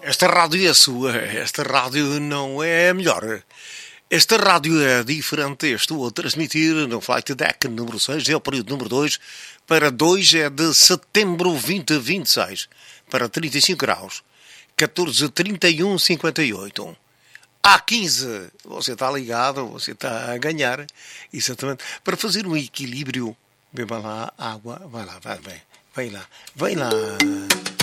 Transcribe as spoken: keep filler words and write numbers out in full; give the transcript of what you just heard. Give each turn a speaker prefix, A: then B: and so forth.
A: esta rádio é sua, esta rádio não é a melhor. Esta rádio é diferente. Estou a transmitir no Flight Deck número seis, é o período número dois, para dois é de setembro vinte vinte e seis, para trinta e cinco graus, catorze, trinta e um, cinquenta e oito. A quinze, você está ligado, você está a ganhar, exatamente, para fazer um equilíbrio. Beba lá água, vai lá, vai, vai, vai lá, vai lá.